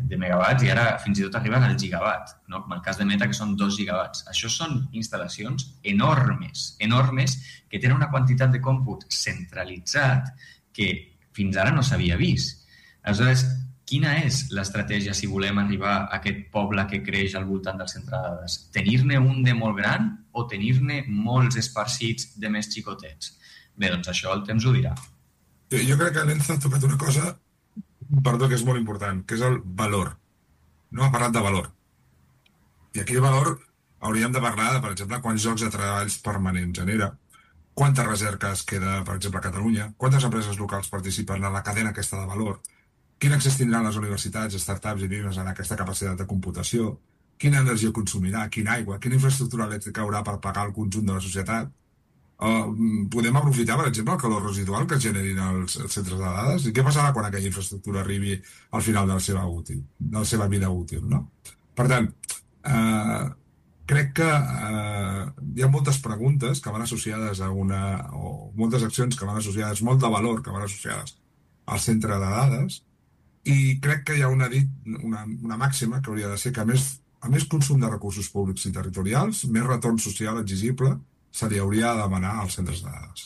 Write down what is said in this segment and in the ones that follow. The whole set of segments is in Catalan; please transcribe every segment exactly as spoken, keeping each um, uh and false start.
de megawatts i ara fins i tot arriben al gigawatt, no? Com el cas de Meta, que són dos gigawatts. Això són instal·lacions enormes, enormes, que tenen una quantitat de còmput centralitzat que fins ara no s'havia vist. Aleshores, quina és l'estratègia si volem arribar a aquest poble que creix al voltant del centre de dades? Tenir-ne un de molt gran o tenir-ne molts esparcits de més xicotets? Bé, doncs això el temps ho dirà. Jo crec que l'Enzo ha tocat una cosa, perdó, que és molt important, que és el valor. No ha parlat de valor. I aquí el valor hauríem de parlar de, per exemple, quants llocs de treballs permanents genera, quanta recerca es queda, per exemple, a Catalunya, quantes empreses locals participen en la cadena aquesta de valor, quin accés tindran les universitats, startups i pimes en aquesta capacitat de computació, quina energia consumirà, quina aigua, quina infraestructura elèctrica haurà per pagar el conjunt de la societat. Uh, podem aprofitar, per exemple, el calor residual que generin els, els centres de dades i què passarà quan aquella infraestructura arribi al final de la seva, útil, de la seva vida útil, no? Per tant, uh, crec que uh, hi ha moltes preguntes que van associades a una, o moltes accions que van associades, molt de valor que van associades al centre de dades, i crec que hi ha una, dit, una, una màxima que hauria de ser que a més, a més consum de recursos públics i territorials, més retorn social exigible se li hauria de demanar als centres de dades.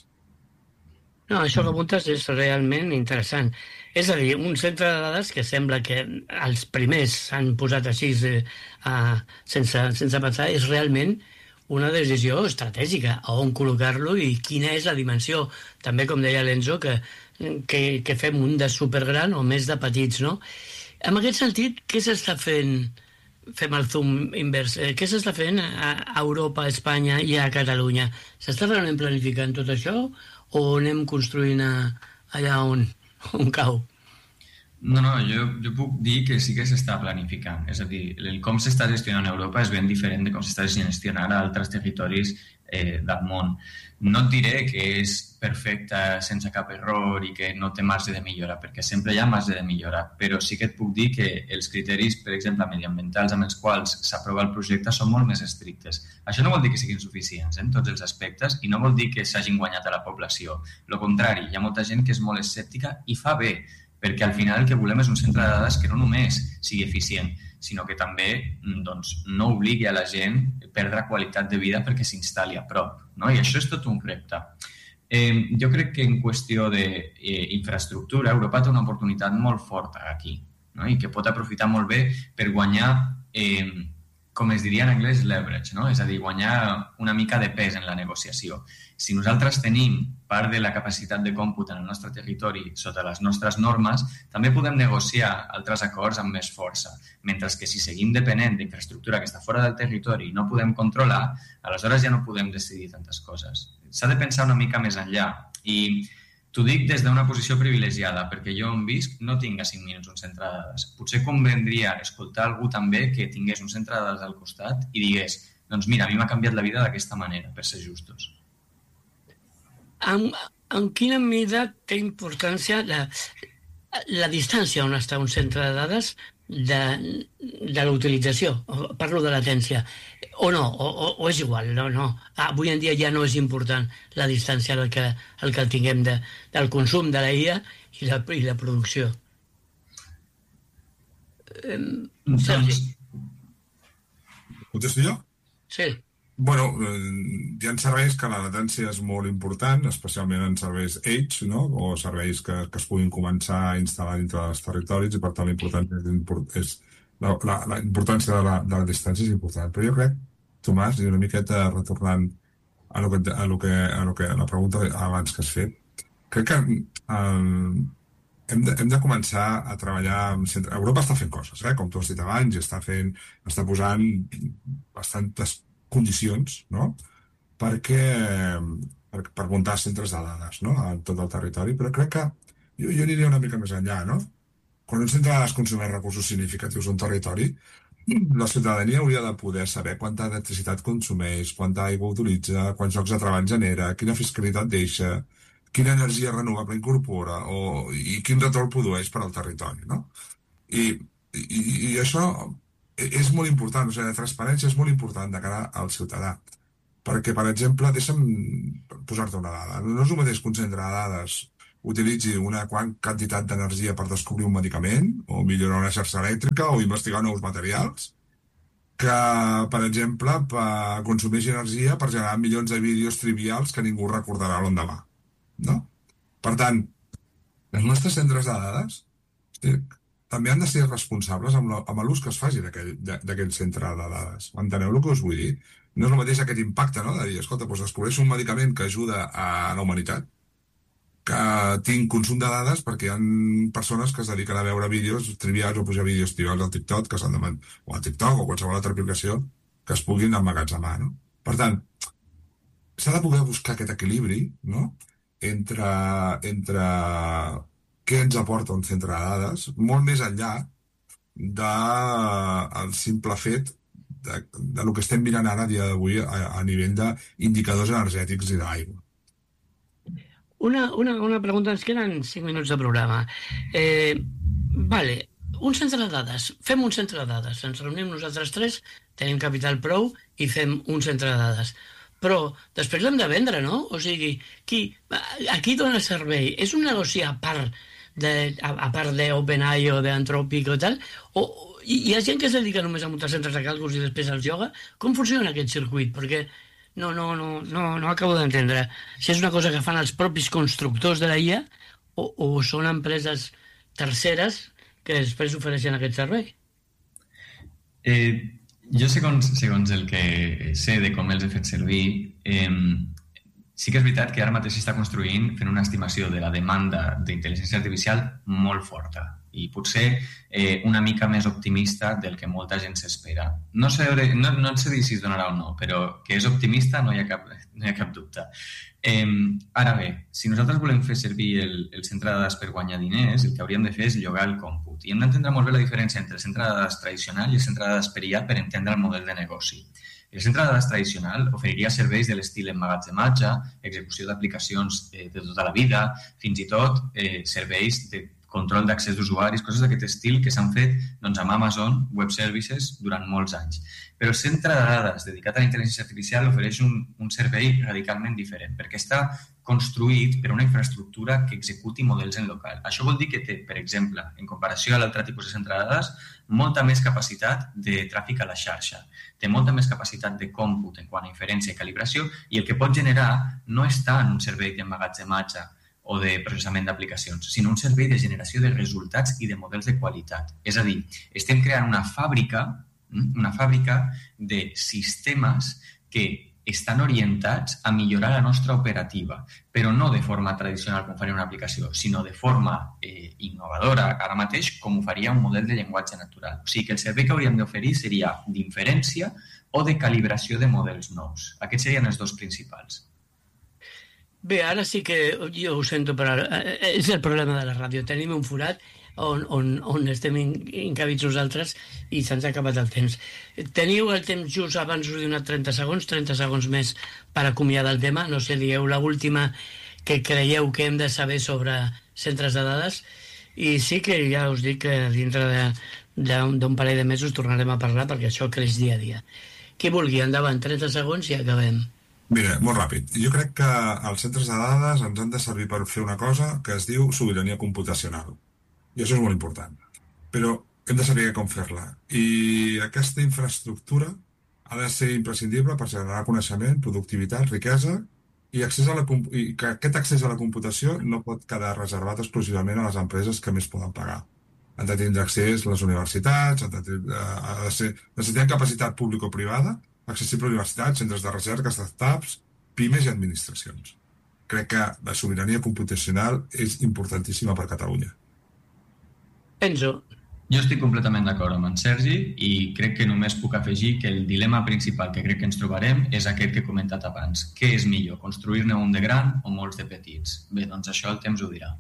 No, això que apuntes és realment interessant. És a dir, un centre de dades que sembla que els primers s'han posat així eh, sense, sense pensar, és realment una decisió estratègica, a on col·locar-lo i quina és la dimensió. També, com deia l'Enzo, que, que, que fem un de supergran o més de petits, no? En aquest sentit, què s'està fent? Fem el zoom invers. Eh, què s'està fent a Europa, a Espanya i a Catalunya? S'està realment planificant tot això o anem construint a, allà on, on cau? No, no, jo, jo puc dir que sí que s'està planificant. És a dir, el com s'està gestionant a Europa és ben diferent de com s'està gestionant a altres territoris eh, del món. No et diré que és perfecta sense cap error i que no té marge de millora, perquè sempre hi ha marge de millora, però sí que et puc dir que els criteris, per exemple, mediambientals amb els quals s'aprova el projecte són molt més estrictes. Això no vol dir que siguin suficients en tots els aspectes i no vol dir que s'hagin guanyat a la població. Al contrari, hi ha molta gent que és molt escèptica i fa bé, perquè al final el que volem és un centre de dades que no només sigui eficient, sinó que també doncs, no obligui a la gent a perdre qualitat de vida perquè s'instal·li a prop, no? I això és tot un repte. Eh, jo crec que en qüestió d'infraestructura, Europa té una oportunitat molt forta aquí, no? I que pot aprofitar molt bé per guanyar, eh, com es diria en anglès, leverage, no? És a dir, guanyar una mica de pes en la negociació. Si nosaltres tenim part de la capacitat de còmput en el nostre territori sota les nostres normes, també podem negociar altres acords amb més força. Mentre que si seguim depenent d'infraestructura que està fora del territori i no podem controlar, aleshores ja no podem decidir tantes coses. S'ha de pensar una mica més enllà. I t'ho dic des d'una posició privilegiada, perquè jo on visc no tinc a cinc minuts un centre de dades. Potser convendria escoltar algú també que tingués un centre de dades al costat i digués, doncs mira, a mi m'ha canviat la vida d'aquesta manera, per ser justos. En, en quina mida té importància la, la distància on està un centre de dades de, de la utilització? Parlo de latència. O no, o, o, o és igual, no, no. Ah, avui en dia ja no és important la distància del que, el que el tinguem de, del consum de la I A i la, i la producció. Eh, Sergi. Contesto jo? Sí. Bueno, hi ha serveis que la latència és molt important, especialment en serveis Edge, no? O serveis que, que es puguin començar a instal·lar dintre dels territoris i per tant la importància, és, la, la, la importància de, la, de la distància és important. Però jo crec, Tomàs, i una miqueta retornant a, lo que, a, lo que, a, lo que, a la pregunta abans que has fet, crec que um, hem, de, hem de començar a treballar amb centre... Europa està fent coses, eh? Com tu has dit abans, i està fent, està posant bastantes condicions, no? Perquè, per, per muntar centres de dades, no? A tot el territori, però crec que jo, jo aniria una mica més enllà, no? Quan un centre de dades consumeix recursos significatius d'un territori, la ciutadania hauria de poder saber quanta electricitat consumeix, quanta aigua utilitza, quants llocs de treball genera, quina fiscalitat deixa, quina energia renovable incorpora o, i quin retorn produeix per al territori, no? I, i, i això és molt important, o sigui, la transparència és molt important de cara al ciutadà. Perquè, per exemple, deixa'm posar-te una dada. No és el mateix que un centre de dades utilitzi una quantitat d'energia per descobrir un medicament, o millorar una xarxa elèctrica, o investigar nous materials, que, per exemple, consumeix energia per generar milions de vídeos trivials que ningú recordarà l'endemà. No? Per tant, els nostres centres de dades hosti, també han de ser responsables amb l'ús que es faci d'aquell centre de dades. Enteneu el que us vull dir? No és el mateix aquest impacte, no? De dir, escolta, doncs descobreixo un medicament que ajuda a la humanitat, que tinc consum de dades perquè hi ha persones que es dediquen a veure vídeos trivials o pujar vídeos trivials al TikTok, que s'han de... o a TikTok o qualsevol altra aplicació que es puguin emmagatzemar, no? Per tant, s'ha de poder buscar aquest equilibri, no? Entre, entre què ens aporta un centre de dades, molt més enllà del simple fet de, de lo que estem mirant ara a dia d'avui a, a nivell d'indicadors energètics i d'aigua. Una, una, una pregunta, ens queden cinc minuts de programa. Eh, vale, un centre de dades, fem un centre de dades, ens reunim nosaltres tres, tenim capital prou i fem un centre de dades. Però després l'hem de vendre, no? O sigui, qui, a qui dona servei? És un negoci a part de, a, a part d'OpenAI o d'Anthropic o tal? O hi ha gent que es dedica només a muntar centres de càlculs i després als ioga? Com funciona aquest circuit? Perquè no, no, no, no, no acabo d'entendre si és una cosa que fan els propis constructors de la I A o, o són empreses terceres que després ofereixen aquest servei. Eh, jo, segons, segons el que sé de com els he fet servir, eh, sí que és veritat que ara mateix s'està construint fent una estimació de la demanda d'intel·ligència artificial molt forta i potser eh, una mica més optimista del que molta gent s'espera. No sé, no, no sé dir si es donarà o no, però que és optimista no hi ha cap, no hi ha cap dubte. Eh, ara bé, si nosaltres volem fer servir el, el centre de dades per guanyar diners, el que hauríem de fer és llogar el còmput. I hem d'entendre molt bé la diferència entre el centre de dades tradicional i el centre de dades per I A per entendre el model de negoci. El centre de dades tradicional oferiria serveis de l'estil emmagatzematge, execució d'aplicacions eh, de tota la vida, fins i tot eh, serveis de control d'accés d'usuaris, coses d'aquest estil que s'han fet doncs, amb Amazon Web Services durant molts anys. Però el centre de dades dedicat a la intel·ligència artificial ofereix un, un servei radicalment diferent, perquè està construït per una infraestructura que executi models en local. Això vol dir que té, per exemple, en comparació a l'altre tipus de centre de dades, molta més capacitat de tràfic a la xarxa, té molta més capacitat de còmput en quant a inferència i calibració, i el que pot generar no està en un servei d'emmagatzematge o de processament d'aplicacions, sinó un servei de generació de resultats i de models de qualitat. És a dir, estem creant una fàbrica, una fàbrica de sistemes que estan orientats a millorar la nostra operativa, però no de forma tradicional com faria una aplicació, sinó de forma eh, innovadora, ara mateix com ho faria un model de llenguatge natural. O sigui que el servei que hauríem d'oferir seria d'inferència o de calibració de models nous. Aquests serien els dos principals. Bé, ara sí que jo ho sento, però és el problema de la ràdio. Tenim un forat on, on, on estem encabits nosaltres i se'ns ha acabat el temps. Teniu el temps just abans, us he donat trenta segons, trenta segons més per acomiadar el tema. No sé, dieu l'última que creieu que hem de saber sobre centres de dades. I sí que ja us dic que dintre d'un parell de mesos tornarem a parlar perquè això creix dia a dia. Qui vulgui, endavant, trenta segons i acabem. Mira, molt ràpid. Jo crec que els centres de dades ens han de servir per fer una cosa que es diu sobirania computacional. I això és molt important. Però hem de saber com fer-la. I aquesta infraestructura ha de ser imprescindible per generar coneixement, productivitat, riquesa i, accés a la, i que aquest accés a la computació no pot quedar reservat exclusivament a les empreses que més poden pagar. Han de tindre accés les universitats, han de tindre, ha de ser, necessitem capacitat público-privada, accessible a universitats, centres de recerca, startups, pimes i administracions. Crec que la sobirania computacional és importantíssima per Catalunya. Enzo. Jo estic completament d'acord amb en Sergi i crec que només puc afegir que el dilema principal que crec que ens trobarem és aquest que he comentat abans. Què és millor, construir-ne un de gran o molts de petits? Bé, doncs això el temps ho dirà.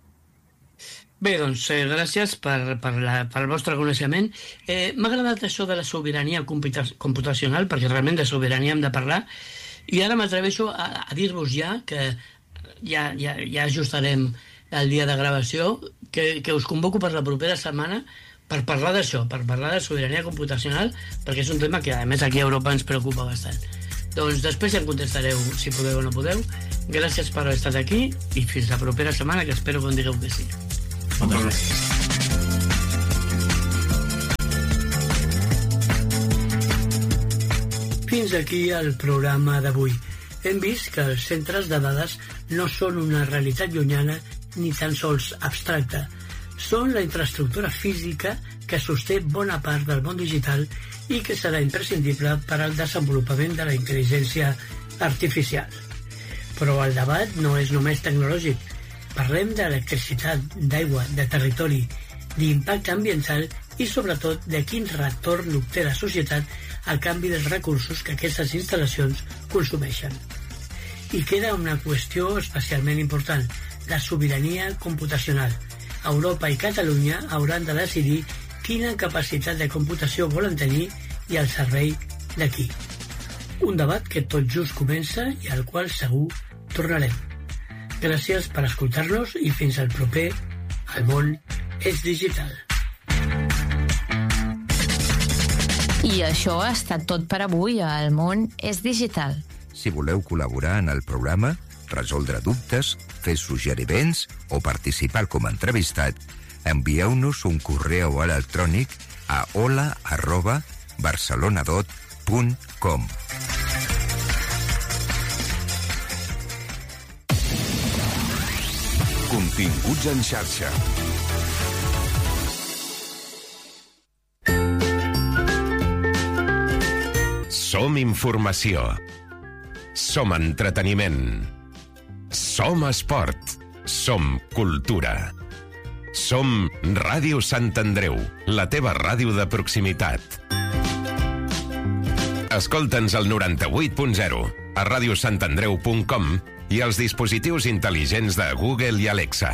Bé, doncs, eh, gràcies per, per, la, per el vostre coneixement. Eh, M'ha agradat això de la sobirania computacional, perquè realment de sobirania hem de parlar, i ara m'atreveixo a, a dir-vos ja que ja, ja, ja ajustarem el dia de gravació, que, que us convoco per la propera setmana per parlar d'això, per parlar de sobirania computacional, perquè és un tema que, a més, aquí a Europa ens preocupa bastant. Doncs després ja em contestareu si podeu o no podeu. Gràcies per haver estat aquí i fins la propera setmana, que espero que em digueu que sí. Moltes gràcies. Fins aquí el programa d'avui. Hem vist que els centres de dades no són una realitat llunyana ni tan sols abstracta. Són la infraestructura física que sosté bona part del món digital i que serà imprescindible per al desenvolupament de la intel·ligència artificial. Però el debat no és només tecnològic. Parlem d'electricitat, d'aigua, de territori, d'impacte ambiental i sobretot de quin retorn obté la societat a canvi dels recursos que aquestes instal·lacions consumeixen. I queda una qüestió especialment important, la sobirania computacional. Europa i Catalunya hauran de decidir quina capacitat de computació volen tenir i al servei de qui. Un debat que tot just comença i al qual segur tornarem. Gràcies per escoltar-nos i fins al proper El món és digital. I això ha estat tot per avui a El món és digital. Si voleu col·laborar en el programa, resoldre dubtes, fer suggeriments o participar com a entrevistat, envieu-nos un correu electrònic a hola arroba barcelonadot punt com. Continguts en xarxa. Som informació. Som entreteniment. Som esport. Som cultura. Som Ràdio Sant Andreu, la teva ràdio de proximitat. Escolta'ns al noranta-vuit punt zero, a radiosantandreu punt com i als dispositius intel·ligents de Google i Alexa.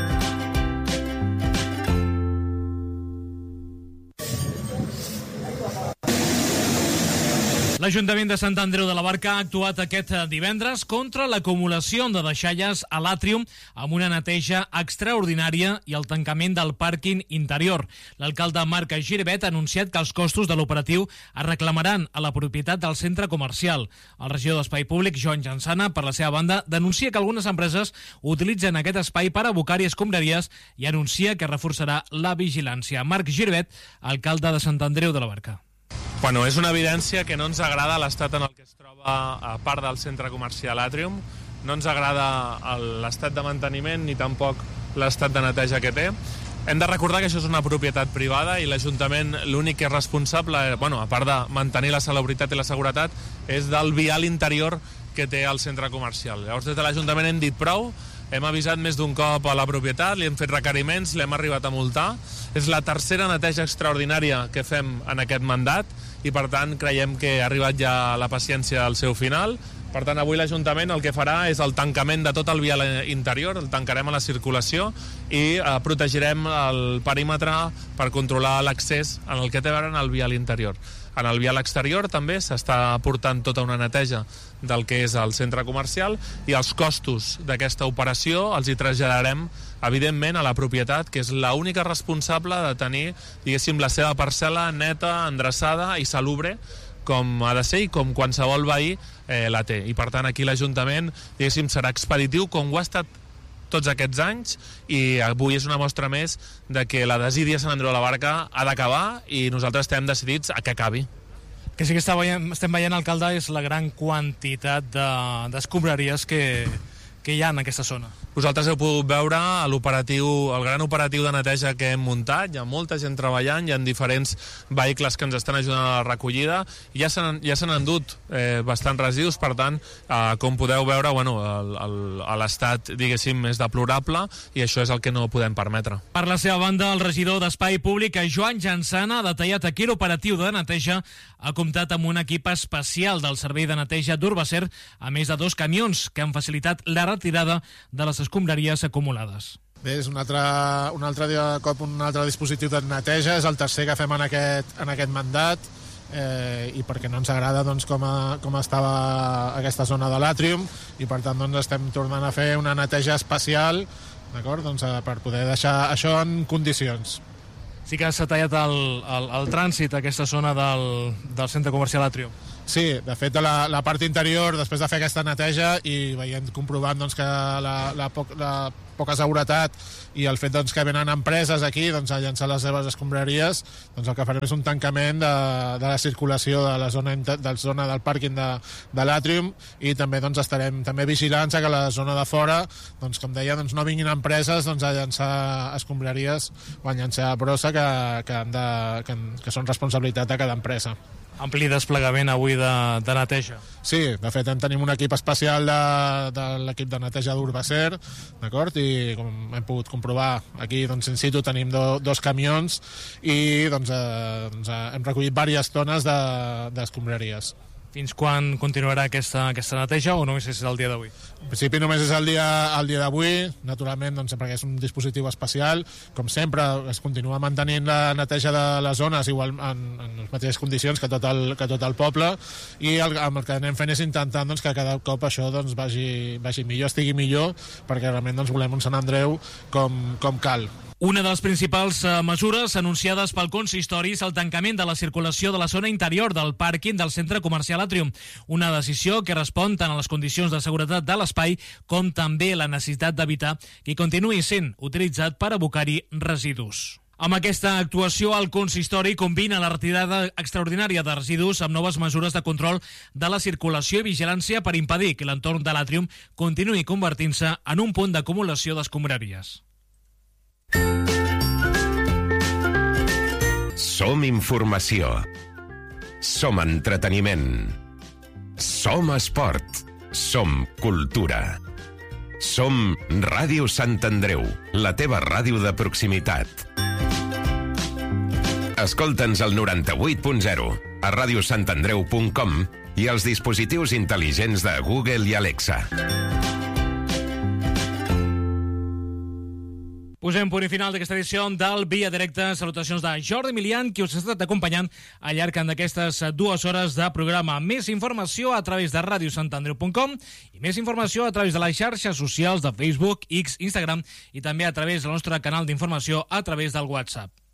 L'Ajuntament de Sant Andreu de la Barca ha actuat aquest divendres contra l'acumulació de deixalles a l'àtrium amb una neteja extraordinària i el tancament del pàrquing interior. L'alcalde Marc Giribet ha anunciat que els costos de l'operatiu es reclamaran a la propietat del centre comercial. El regidor d'Espai Públic, Joan Jansana, per la seva banda, denuncia que algunes empreses utilitzen aquest espai per abocar-hi escombraries i anuncia que reforçarà la vigilància. Marc Giribet, alcalde de Sant Andreu de la Barca. Bueno, és una evidència que no ens agrada l'estat en el que es troba a part del centre comercial Atrium, no ens agrada l'estat de manteniment ni tampoc l'estat de neteja que té. Hem de recordar que això és una propietat privada i l'Ajuntament l'únic que és responsable, bueno, a part de mantenir la salubritat i la seguretat, és del vial interior que té el centre comercial. Llavors, des de l'Ajuntament hem dit prou, hem avisat més d'un cop a la propietat, li hem fet requeriments, l'hem arribat a multar. És la tercera neteja extraordinària que fem en aquest mandat i, per tant, creiem que ha arribat ja la paciència al seu final. Per tant, avui l'Ajuntament el que farà és el tancament de tot el vial interior, el tancarem a la circulació i eh, protegirem el perímetre per controlar l'accés en el que té a veure en el vial interior. En el vial exterior també s'està portant tota una neteja del que és el centre comercial i els costos d'aquesta operació els hi traslladarem, evidentment, a la propietat, que és l'única responsable de tenir, diguéssim, la seva parcel·la neta, endreçada i salubre, com ha de ser i com qualsevol veí eh, la té. I, per tant, aquí l'Ajuntament, diguéssim, serà expeditiu com ho ha estat tots aquests anys i avui és una mostra més de que la desídia Sant Andreu de la Barca ha d'acabar i nosaltres estem decidits a que acabi. Que sí que està veient, estem veient, alcalde, és la gran quantitat d'escombraries que, que hi ha en aquesta zona. Vosaltres heu pogut veure l'operatiu, el gran operatiu de neteja que hem muntat. Hi ha molta gent treballant, hi ha diferents vehicles que ens estan ajudant a la recollida. Ja s'han ja s'han endut eh, bastants residus, per tant, eh, com podeu veure, bueno, l'estat, diguéssim, és deplorable i això és el que no podem permetre. Per la seva banda, el regidor d'Espai Públic, Joan Jansana, ha detallat aquí l'operatiu de neteja ha comptat amb un equip especial del Servei de Neteja d'Urbacer, a més de dos camions que han facilitat la retirada de les escombraries acumulades. Bé, és un altre, un altre dia, cop un altre dispositiu de neteja, és el tercer que fem en aquest, en aquest mandat, eh, i perquè no ens agrada doncs, com, a, com estava aquesta zona de l'àtrium, i per tant doncs, estem tornant a fer una neteja especial, d'acord, doncs, per poder deixar això en condicions. Sí que s'ha tallat el, el, el trànsit a aquesta zona del, del centre comercial Atrium. Sí, de fet, la, la part interior, després de fer aquesta neteja i veient, comprovant doncs, que la, la, poc, la poca seguretat i el fet doncs, que venen empreses aquí doncs, a llançar les seves escombraries, doncs el que farem és un tancament de, de la circulació de la zona, de la zona del pàrquing de, de l'Atrium, i també doncs, estarem també vigilant que a la zona de fora, doncs, com deia, doncs, no vinguin empreses doncs, a llançar escombraries o a llançar brossa que, que, han de, que, que són responsabilitat de cada empresa. Ampli desplegament avui de, de neteja. Sí, de fet tenim un equip especial de, de l'equip de neteja d'Urbacer, d'acord? I com hem pogut comprovar aquí, doncs, in situ tenim do, dos camions i doncs, eh, doncs, eh, hem recollit diverses tones d'escombraries. De, Fins quan continuarà aquesta, aquesta neteja o només és el dia d'avui? En principi només és el dia, el dia d'avui, naturalment, doncs, perquè és un dispositiu especial. Com sempre, es continua mantenint la neteja de les zones igual en, en les mateixes condicions que tot el, que tot el poble, i el, el que anem fent és intentant doncs, que cada cop això doncs, vagi, vagi millor, estigui millor, perquè realment doncs, volem un Sant Andreu com, com cal. Una de les principals eh, mesures anunciades pel consistori és el tancament de la circulació de la zona interior del pàrquing del centre comercial Atrium, una decisió que respon tant a les condicions de seguretat de l'espai com també la necessitat d'evitar que continuï sent utilitzat per abocar-hi residus. Amb aquesta actuació, el consistori combina la retirada extraordinària de residus amb noves mesures de control de la circulació i vigilància per impedir que l'entorn de l'Atrium continuï convertint-se en un punt d'acumulació d'escombraries. Som informació. Som entreteniment. Som esport. Som cultura. Som Ràdio Sant Andreu, la teva ràdio de proximitat. Escolta'ns al noranta-vuit punt zero, a ràdio sant andreu punt com i als dispositius intel·ligents de Google i Alexa. Posem punt i final d'aquesta edició del Via Directa. Salutacions de Jordi Milian, qui us ha estat acompanyant al llarg d'aquestes dues hores de programa. Més informació a través de ràdio sant andreu punt com i més informació a través de les xarxes socials de Facebook, X, Instagram i també a través del nostre canal d'informació a través del WhatsApp.